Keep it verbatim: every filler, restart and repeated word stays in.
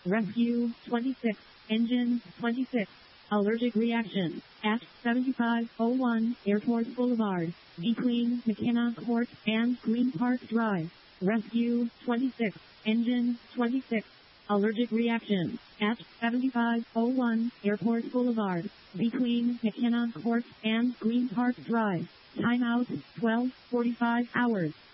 Rescue twenty-six. Engine twenty-six. Allergic reaction at seventy-five oh one Airport Boulevard, between McKenna Court and Green Park Drive. Rescue twenty-six. Engine twenty-six. Allergic reaction at seventy-five oh one Airport Boulevard, between McKenna Court and Green Park Drive. Timeout twelve forty-five hours.